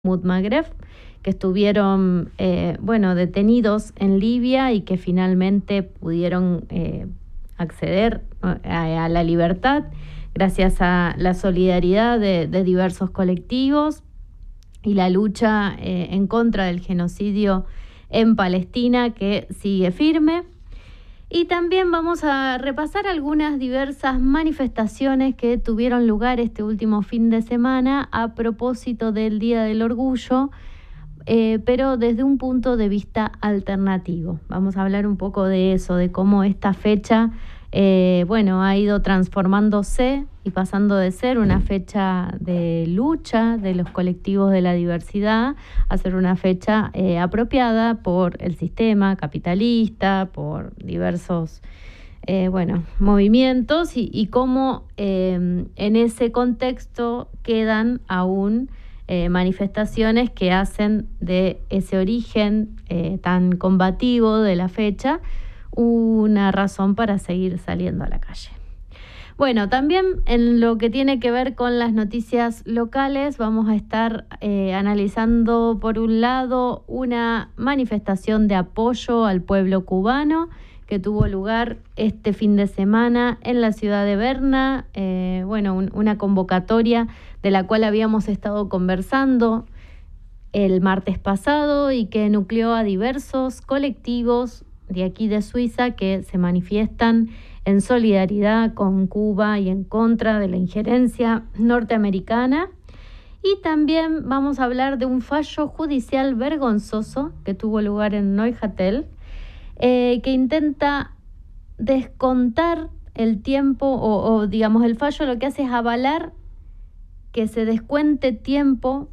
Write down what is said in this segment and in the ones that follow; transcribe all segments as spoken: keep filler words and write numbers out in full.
Mahmoud Maghreb, que estuvieron eh, bueno, detenidos en Libia y que finalmente pudieron eh, acceder a, a la libertad gracias a la solidaridad de, de diversos colectivos y la lucha eh, en contra del genocidio en Palestina, que sigue firme. Y también vamos a repasar algunas diversas manifestaciones que tuvieron lugar este último fin de semana a propósito del Día del Orgullo, eh, pero desde un punto de vista alternativo. Vamos a hablar un poco de eso, de cómo esta fecha eh, bueno, ha ido transformándose y pasando de ser una fecha de lucha de los colectivos de la diversidad a ser una fecha eh, apropiada por el sistema capitalista, por diversos eh, bueno, movimientos y, y cómo eh, en ese contexto quedan aún eh, manifestaciones que hacen de ese origen eh, tan combativo de la fecha una razón para seguir saliendo a la calle. Bueno, también en lo que tiene que ver con las noticias locales, vamos a estar eh, analizando, por un lado, una manifestación de apoyo al pueblo cubano que tuvo lugar este fin de semana en la ciudad de Berna, eh, bueno, un, una convocatoria de la cual habíamos estado conversando el martes pasado y que nucleó a diversos colectivos de aquí de Suiza que se manifiestan en solidaridad con Cuba y en contra de la injerencia norteamericana. Y también vamos a hablar de un fallo judicial vergonzoso que tuvo lugar en Neuchâtel, eh, que intenta descontar el tiempo, o, o digamos el fallo lo que hace es avalar que se descuente tiempo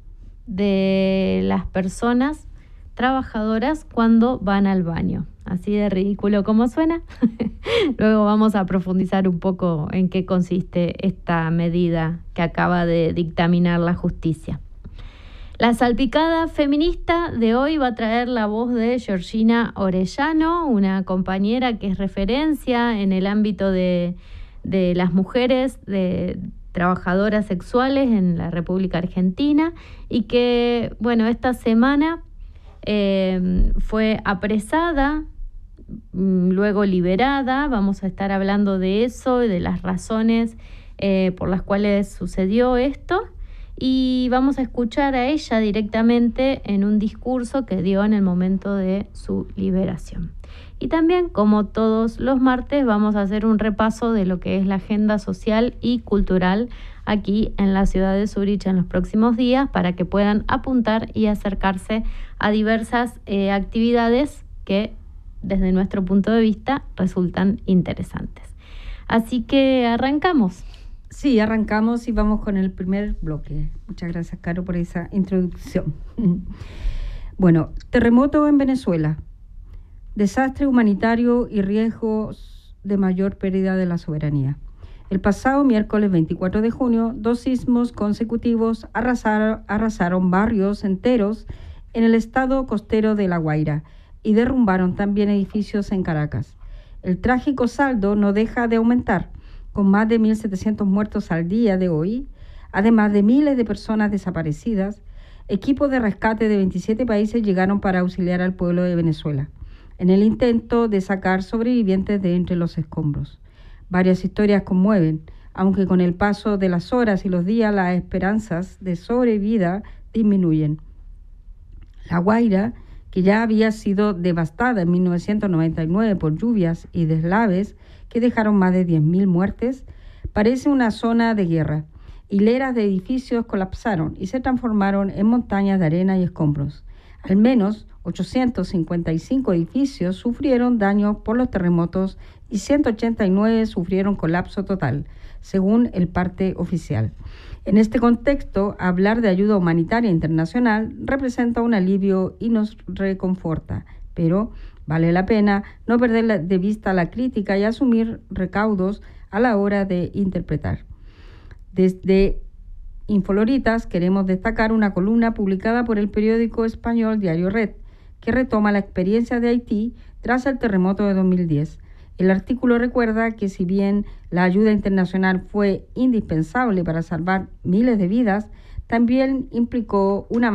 de las personas trabajadoras cuando van al baño. Así de ridículo como suena. Luego vamos a profundizar un poco en qué consiste esta medida que acaba de dictaminar la justicia. La salpicada feminista de hoy va a traer la voz de Georgina Orellano, una compañera que es referencia en el ámbito de, de las mujeres, de trabajadoras sexuales en la República Argentina y que, bueno, esta semana eh, fue apresada, luego liberada. Vamos a estar hablando de eso y de las razones eh, por las cuales sucedió esto y vamos a escuchar a ella directamente en un discurso que dio en el momento de su liberación. Y también, como todos los martes, vamos a hacer un repaso de lo que es la agenda social y cultural aquí en la ciudad de Zúrich en los próximos días para que puedan apuntar y acercarse a diversas eh, actividades que desde nuestro punto de vista resultan interesantes. Así que arrancamos. Sí, arrancamos y vamos con el primer bloque. Muchas gracias, Caro, por esa introducción. Bueno, terremoto en Venezuela, desastre humanitario y riesgos de mayor pérdida de la soberanía. El pasado miércoles veinticuatro de junio, dos sismos consecutivos arrasaron, arrasaron barrios enteros en el estado costero de La Guaira y derrumbaron también edificios en Caracas. El trágico saldo no deja de aumentar, con más de mil setecientos muertos al día de hoy, además de miles de personas desaparecidas. Equipos de rescate de veintisiete países llegaron para auxiliar al pueblo de Venezuela en el intento de sacar sobrevivientes de entre los escombros. Varias historias conmueven, aunque con el paso de las horas y los días las esperanzas de sobrevida disminuyen. La Guaira, que ya había sido devastada en mil novecientos noventa y nueve por lluvias y deslaves que dejaron más de diez mil muertes, parece una zona de guerra. Hileras de edificios colapsaron y se transformaron en montañas de arena y escombros. Al menos ochocientos cincuenta y cinco edificios sufrieron daños por los terremotos y ciento ochenta y nueve sufrieron colapso total, según el parte oficial. En este contexto, hablar de ayuda humanitaria internacional representa un alivio y nos reconforta, pero vale la pena no perder de vista la crítica y asumir recaudos a la hora de interpretar. Desde Infoloritas queremos destacar una columna publicada por el periódico español Diario Red, que retoma la experiencia de Haití tras el terremoto de dos mil diez. El artículo recuerda que si bien la ayuda internacional fue indispensable para salvar miles de vidas, también implicó una